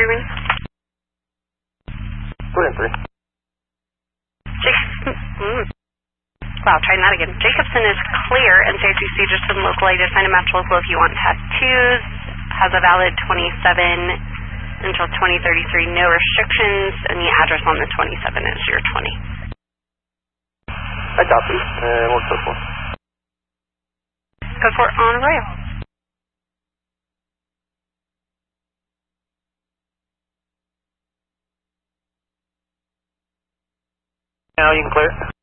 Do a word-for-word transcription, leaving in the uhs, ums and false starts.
Freeman? Three and three. Jacob, mm. Wow, trying that again. Jacobson is clear, and C I T C just some local I D. Find a match local if you want tattoos. Has a valid twenty-seven until twenty thirty-three, no restrictions, and the address on the twenty-seven is your twenty. I copy. And what's this one? Go for it on rail. Now you can clear it.